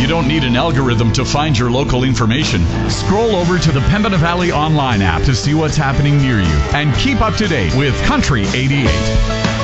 You don't need an algorithm to find your local information. Scroll over to the Pembina Valley Online app to see what's happening near you and keep up to date with Country 88.